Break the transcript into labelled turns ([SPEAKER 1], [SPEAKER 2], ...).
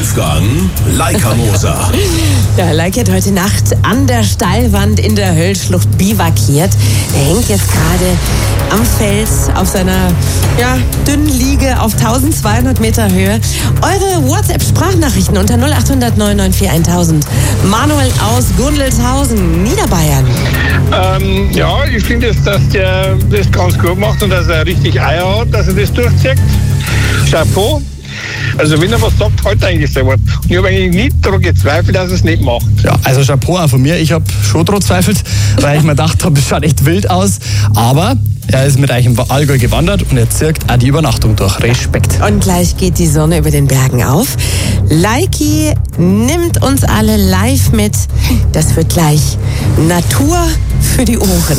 [SPEAKER 1] Wolfgang Leikamoser.
[SPEAKER 2] Ja, Leik hat heute Nacht an der Steilwand in der Höllschlucht bivakiert. Er hängt jetzt gerade am Fels auf seiner dünnen Liege auf 1200 Meter Höhe. Eure WhatsApp-Sprachnachrichten unter 0800 994 1000. Manuel aus Gundelshausen, Niederbayern.
[SPEAKER 3] Ich finde, dass der das ganz gut macht und dass er richtig Eier hat, dass er das durchzieht. Chapeau. Also wenn er was sagt, halt eigentlich sein Wort. Und ich habe eigentlich nie daran gezweifelt, dass er es nicht macht.
[SPEAKER 4] Ja, also Chapeau auch von mir. Ich habe schon daran gezweifelt, weil ich mir gedacht habe, es schaut echt wild aus. Aber er ist mit euch im Allgäu gewandert und er zirkt auch die Übernachtung durch. Respekt.
[SPEAKER 2] Und gleich geht die Sonne über den Bergen auf. Leiki nimmt uns alle live mit. Das wird gleich Natur für die Ohren.